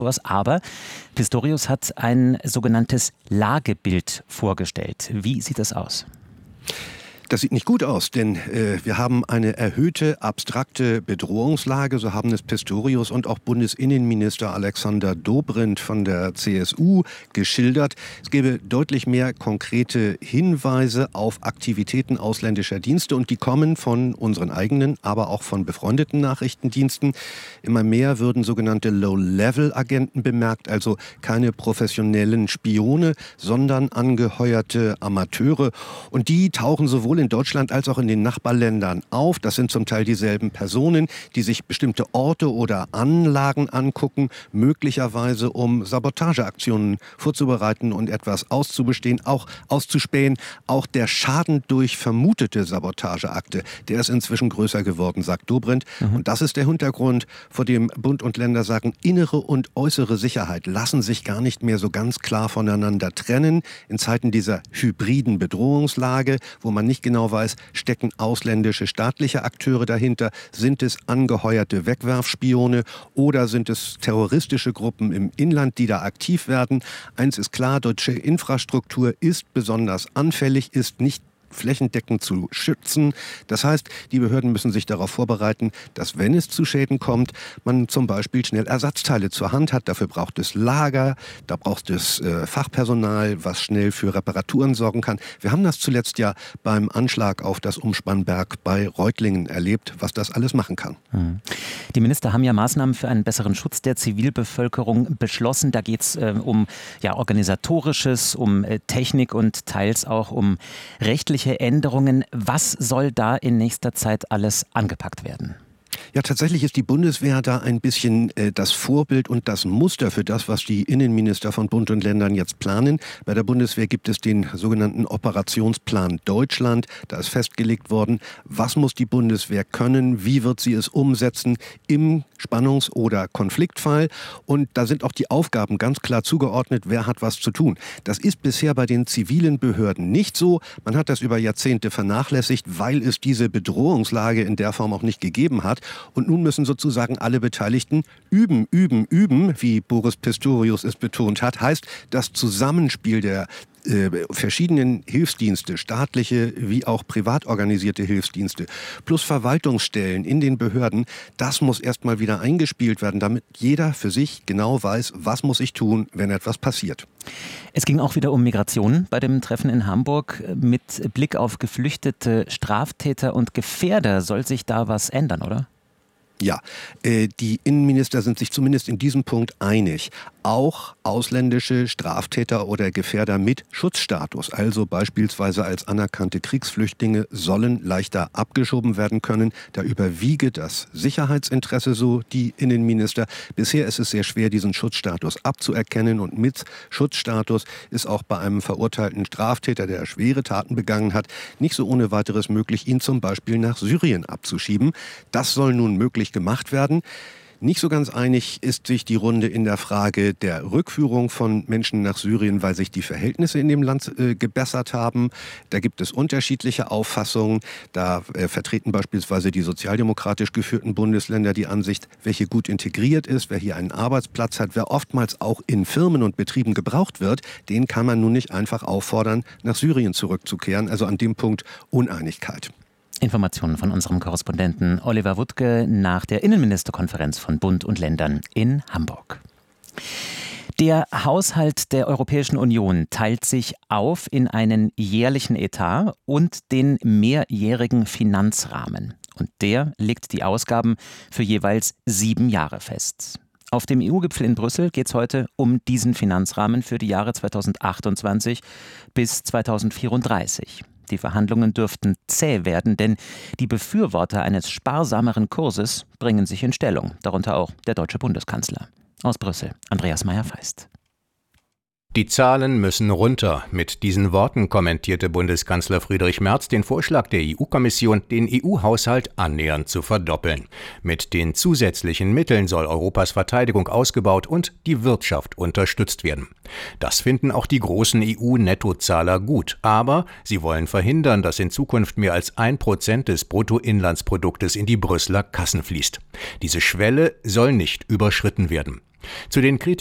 Aber Pistorius hat ein sogenanntes Lagebild vorgestellt. Wie sieht das aus? Das sieht nicht gut aus, denn wir haben eine erhöhte, abstrakte Bedrohungslage, so haben es Pistorius und auch Bundesinnenminister Alexander Dobrindt von der CSU geschildert. Es gäbe deutlich mehr konkrete Hinweise auf Aktivitäten ausländischer Dienste und die kommen von unseren eigenen, aber auch von befreundeten Nachrichtendiensten. Immer mehr würden sogenannte Low-Level-Agenten bemerkt, also keine professionellen Spione, sondern angeheuerte Amateure. Und die tauchen sowohl in Deutschland als auch in den Nachbarländern auf. Das sind zum Teil dieselben Personen, die sich bestimmte Orte oder Anlagen angucken, möglicherweise um Sabotageaktionen vorzubereiten und etwas auszubestehen, auch auszuspähen. Auch der Schaden durch vermutete Sabotageakte, der ist inzwischen größer geworden, sagt Dobrindt. Und das ist der Hintergrund, vor dem Bund und Länder sagen, innere und äußere Sicherheit lassen sich gar nicht mehr so ganz klar voneinander trennen. In Zeiten dieser hybriden Bedrohungslage, wo man nicht genau weiß, stecken ausländische staatliche Akteure dahinter, sind es angeheuerte Wegwerfspione oder sind es terroristische Gruppen im Inland, die da aktiv werden. Eins ist klar, deutsche Infrastruktur ist besonders anfällig, ist nicht flächendeckend zu schützen. Das heißt, die Behörden müssen sich darauf vorbereiten, dass, wenn es zu Schäden kommt, man zum Beispiel schnell Ersatzteile zur Hand hat. Dafür braucht es Lager, da braucht es Fachpersonal, was schnell für Reparaturen sorgen kann. Wir haben das zuletzt ja beim Anschlag auf das Umspannwerk bei Reutlingen erlebt, was das alles machen kann. Die Minister haben ja Maßnahmen für einen besseren Schutz der Zivilbevölkerung beschlossen. Da geht es um Organisatorisches, um Technik und teils auch um rechtliche Änderungen. Was soll da in nächster Zeit alles angepackt werden? Ja, tatsächlich ist die Bundeswehr da ein bisschen das Vorbild und das Muster für das, was die Innenminister von Bund und Ländern jetzt planen. Bei der Bundeswehr gibt es den sogenannten Operationsplan Deutschland. Da ist festgelegt worden, was muss die Bundeswehr können, wie wird sie es umsetzen im Spannungs- oder Konfliktfall. Und da sind auch die Aufgaben ganz klar zugeordnet, wer hat was zu tun. Das ist bisher bei den zivilen Behörden nicht so. Man hat das über Jahrzehnte vernachlässigt, weil es diese Bedrohungslage in der Form auch nicht gegeben hat. Und nun müssen sozusagen alle Beteiligten üben, wie Boris Pistorius es betont hat. Heißt, das Zusammenspiel der verschiedenen Hilfsdienste, staatliche wie auch privat organisierte Hilfsdienste, plus Verwaltungsstellen in den Behörden, das muss erstmal wieder eingespielt werden, damit jeder für sich genau weiß, was muss ich tun, wenn etwas passiert. Es ging auch wieder um Migration bei dem Treffen in Hamburg. Mit Blick auf geflüchtete Straftäter und Gefährder soll sich da was ändern, oder? Ja, die Innenminister sind sich zumindest in diesem Punkt einig. Auch ausländische Straftäter oder Gefährder mit Schutzstatus, also beispielsweise als anerkannte Kriegsflüchtlinge, sollen leichter abgeschoben werden können. Da überwiege das Sicherheitsinteresse, so die Innenminister. Bisher ist es sehr schwer, diesen Schutzstatus abzuerkennen. Und mit Schutzstatus ist auch bei einem verurteilten Straftäter, der schwere Taten begangen hat, nicht so ohne weiteres möglich, ihn zum Beispiel nach Syrien abzuschieben. Das soll nun möglich gemacht werden. Nicht so ganz einig ist sich die Runde in der Frage der Rückführung von Menschen nach Syrien, weil sich die Verhältnisse in dem Land gebessert haben. Da gibt es unterschiedliche Auffassungen. Da vertreten beispielsweise die sozialdemokratisch geführten Bundesländer die Ansicht, wer hier gut integriert ist, wer hier einen Arbeitsplatz hat, wer oftmals auch in Firmen und Betrieben gebraucht wird, den kann man nun nicht einfach auffordern, nach Syrien zurückzukehren. Also an dem Punkt Uneinigkeit. Informationen von unserem Korrespondenten Oliver Wuttke nach der Innenministerkonferenz von Bund und Ländern in Hamburg. Der Haushalt der Europäischen Union teilt sich auf in einen jährlichen Etat und den mehrjährigen Finanzrahmen. Und der legt die Ausgaben für jeweils 7 Jahre fest. Auf dem EU-Gipfel in Brüssel geht es heute um diesen Finanzrahmen für die Jahre 2028 bis 2034. Die Verhandlungen dürften zäh werden, denn die Befürworter eines sparsameren Kurses bringen sich in Stellung, darunter auch der deutsche Bundeskanzler. Aus Brüssel, Andreas Meyer-Feist. Die Zahlen müssen runter. Mit diesen Worten kommentierte Bundeskanzler Friedrich Merz den Vorschlag der EU-Kommission, den EU-Haushalt annähernd zu verdoppeln. Mit den zusätzlichen Mitteln soll Europas Verteidigung ausgebaut und die Wirtschaft unterstützt werden. Das finden auch die großen EU-Nettozahler gut. Aber sie wollen verhindern, dass in Zukunft mehr als 1% des Bruttoinlandsproduktes in die Brüsseler Kassen fließt. Diese Schwelle soll nicht überschritten werden. Zu den Kritiken